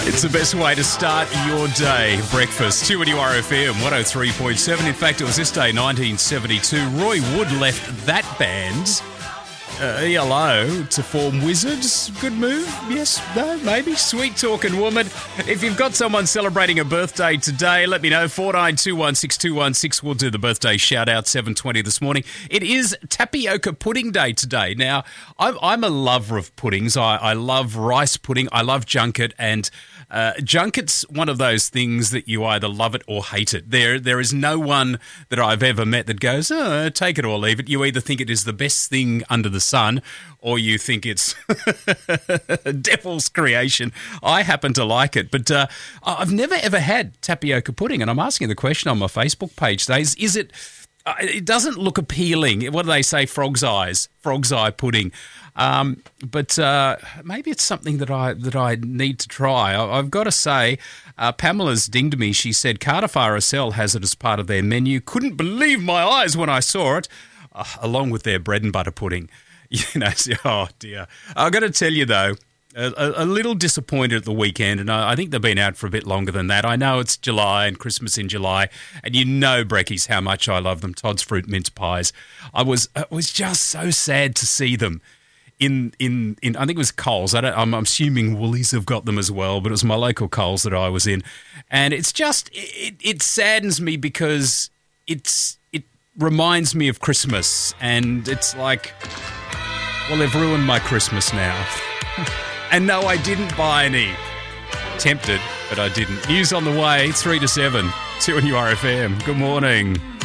It's the best way to start your day. Breakfast, 2NURFM 103.7. In fact, it was this day, 1972. Roy Wood left that band, ELO, to form Wizards. Good move? Yes? No? Maybe? Sweet talking woman. If you've got someone celebrating a birthday today, let me know. 49216216. We'll do the birthday shout out 7:20 this morning. It is tapioca pudding day today. Now, I'm a lover of puddings. I love rice pudding. I love junket, and junket's one of those things that you either love it or hate it. There is no one that I've ever met that goes, oh, take it or leave it. You either think it is the best thing under the sun, or you think it's devil's creation. I happen to like it, but I've never ever had tapioca pudding, and I'm asking the question on my Facebook page today: is it? It doesn't look appealing. What do they say? Frog's eye pudding. But maybe it's something that I need to try. I've got to say, Pamela's dinged me. She said Cardiff RSL has it as part of their menu. Couldn't believe my eyes when I saw it, along with their bread and butter pudding. You know, oh dear. I've got to tell you though, a little disappointed at the weekend, and I think they've been out for a bit longer than that. I know it's July and Christmas in July, and you know, Brekkies, how much I love them. Todd's fruit mince pies. It was just so sad to see them in I think it was Coles. I'm assuming Woolies have got them as well, but it was my local Coles that I was in, and it's just it saddens me because it reminds me of Christmas, and it's like, well, they've ruined my Christmas now. And no, I didn't buy any. Tempted, but I didn't. News on the way, 3 to 7, 2NURFM. Good morning.